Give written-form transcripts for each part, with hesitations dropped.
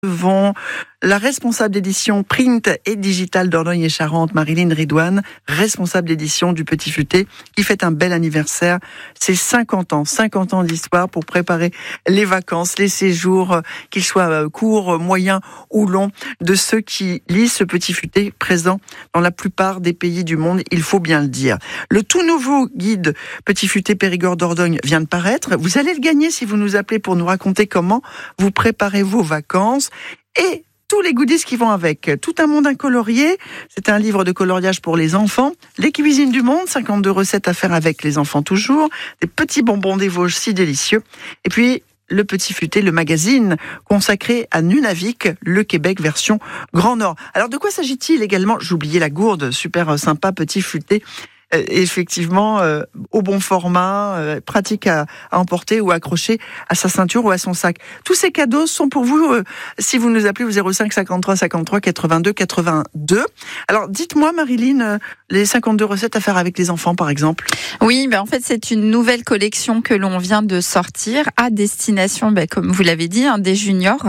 Devant la responsable d'édition print et digital d'Ordogne et Charente, Marilyn Ridouane, responsable d'édition du Petit Futé, qui fête un bel anniversaire. C'est 50 ans d'histoire pour préparer les vacances, les séjours, qu'ils soient courts, moyens ou longs, de ceux qui lisent ce Petit Futé, présent dans la plupart des pays du monde, il faut bien le dire. Le tout nouveau guide Petit Futé Périgord d'Ordogne vient de paraître. Vous allez le gagner si vous nous appelez pour nous raconter comment vous préparez vos vacances. Et tous les goodies qui vont avec. Tout un monde incolorié. C'est un livre de coloriage pour les enfants. Les cuisines du monde, 52 recettes à faire avec les enfants toujours. Des petits bonbons des Vosges si délicieux. Et puis, le Petit Futé, le magazine consacré à Nunavik, le Québec version Grand Nord. Alors, de quoi s'agit-il également? J'oubliais la gourde, super sympa, Petit Futé. Effectivement, au bon format, pratique à emporter ou accrocher à sa ceinture ou à son sac. Tous ces cadeaux sont pour vous si vous nous appelez au 05 53 53 82 82. Alors, dites-moi, Marilyn, les 52 recettes à faire avec les enfants, par exemple. Oui, en fait, c'est une nouvelle collection que l'on vient de sortir à destination, comme vous l'avez dit, des juniors.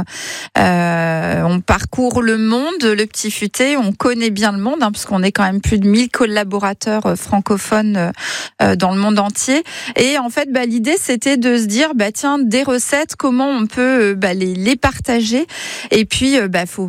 On parcourt le monde, le Petit Futé, on connaît bien le monde, parce qu'on est quand même plus de 1000 collaborateurs francophones dans le monde entier. Et en fait, l'idée, c'était de se dire, tiens, des recettes, comment on peut les partager. Et puis, faut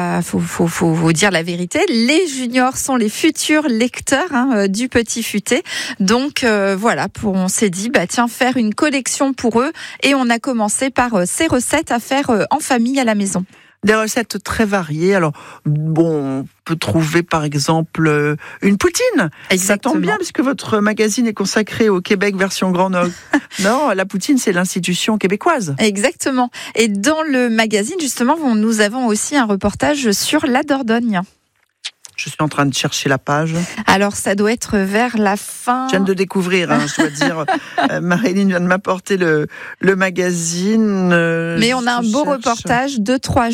dire la vérité, les juniors sont les futurs lecteurs du Petit Futé. Donc voilà, on s'est dit, tiens, faire une collection pour eux. Et on a commencé par ces recettes à faire en famille à la maison. Des recettes très variées. Alors, on peut trouver par exemple une poutine. Exactement. Ça tombe bien puisque votre magazine est consacré au Québec version Grand Nord. Non, la poutine, c'est l'institution québécoise. Exactement. Et dans le magazine, justement, nous avons aussi un reportage sur la Dordogne. Je suis en train de chercher la page. Alors, ça doit être vers la fin. Je viens de découvrir, je dois dire. Marilyn vient de m'apporter le magazine. Mais on a un beau reportage de 3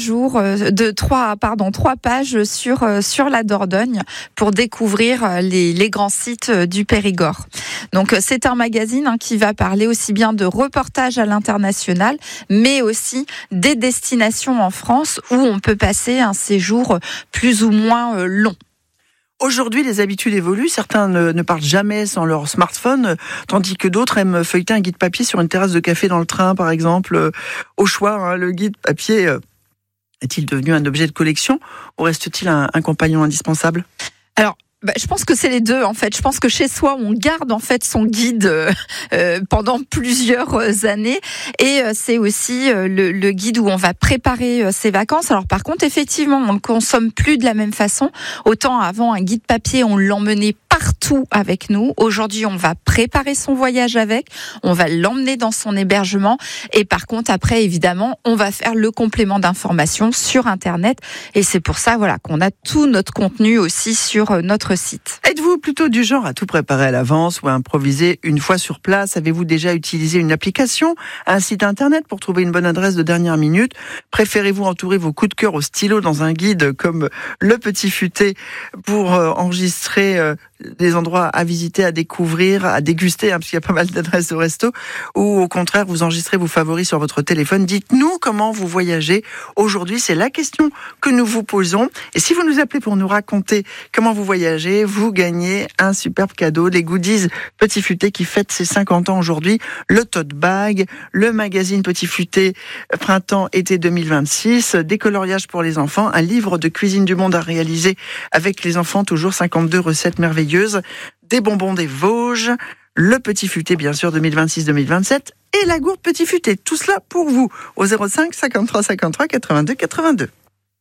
pages sur la Dordogne pour découvrir les grands sites du Périgord. Donc, c'est un magazine qui va parler aussi bien de reportages à l'international, mais aussi des destinations en France où on peut passer un séjour plus ou moins long. Aujourd'hui, les habitudes évoluent. Certains ne partent jamais sans leur smartphone, tandis que d'autres aiment feuilleter un guide papier sur une terrasse de café dans le train, par exemple. Au choix, le guide papier est-il devenu un objet de collection ou reste-t-il un compagnon indispensable? Alors, je pense que c'est les deux, en fait. Je pense que chez soi, on garde en fait son guide pendant plusieurs années, et c'est aussi le guide où on va préparer ses vacances. Alors par contre, effectivement, on le consomme plus de la même façon. Autant avant, un guide papier, on l'emmenait partout avec nous. Aujourd'hui, on va préparer son voyage avec, on va l'emmener dans son hébergement, et par contre, après, évidemment, on va faire le complément d'informations sur Internet, et c'est pour ça, qu'on a tout notre contenu aussi sur notre site. Êtes-vous plutôt du genre à tout préparer à l'avance ou à improviser une fois sur place? Avez-vous déjà utilisé une application, un site Internet pour trouver une bonne adresse de dernière minute? Préférez-vous entourer vos coups de cœur au stylo dans un guide comme le Petit Futé pour enregistrer des endroits à visiter, à découvrir, à déguster, parce qu'il y a pas mal d'adresses de resto, ou au contraire, vous enregistrez vos favoris sur votre téléphone? Dites-nous comment vous voyagez. Aujourd'hui, c'est la question que nous vous posons. Et si vous nous appelez pour nous raconter comment vous voyagez, vous gagnez un superbe cadeau, des goodies Petit Futé qui fête ses 50 ans aujourd'hui, le tote bag, le magazine Petit Futé printemps-été 2026, des coloriages pour les enfants, un livre de cuisine du monde à réaliser avec les enfants, toujours 52 recettes merveilleuses, des bonbons des Vosges, le Petit Futé bien sûr 2026-2027 et la gourde Petit Futé. Tout cela pour vous au 05 53 53 82 82.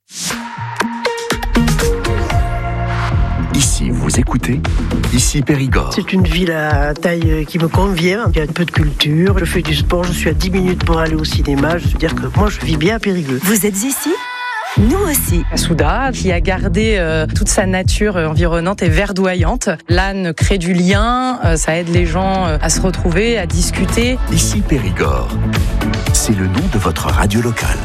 Ici, vous écoutez, ici Périgord. C'est une ville à taille qui me convient, il y a un peu de culture, je fais du sport, je suis à 10 minutes pour aller au cinéma, je veux dire que moi je vis bien à Périgueux. Vous êtes ici ? Nous aussi. Souda, qui a gardé toute sa nature environnante et verdoyante. L'âne crée du lien, ça aide les gens à se retrouver, à discuter. Ici Périgord, c'est le nom de votre radio locale.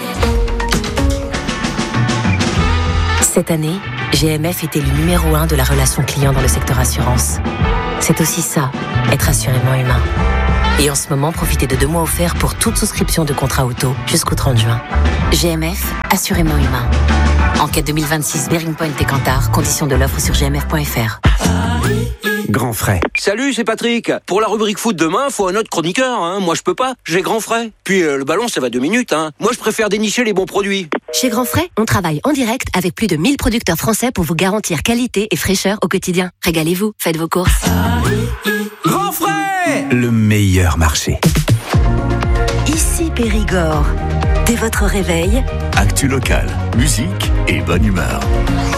Cette année, GMF était le numéro 1 de la relation client dans le secteur assurance. C'est aussi ça, être assurément humain. Et en ce moment, profitez de 2 mois offerts pour toute souscription de contrat auto jusqu'au 30 juin. GMF, assurément humain. Enquête 2026 Bearing Point et Kantar. Conditions de l'offre sur gmf.fr. Grand frais. Salut, c'est Patrick. Pour la rubrique foot demain, faut un autre chroniqueur. Moi, je peux pas. J'ai grand frais. Puis le ballon, ça va 2 minutes. Moi, je préfère dénicher les bons produits. Chez Grand Frais, on travaille en direct avec plus de 1000 producteurs français pour vous garantir qualité et fraîcheur au quotidien. Régalez-vous, faites vos courses. Grand frais, le meilleur marché. Ici Périgord. Dès votre réveil, Actu local, musique et bonne humeur.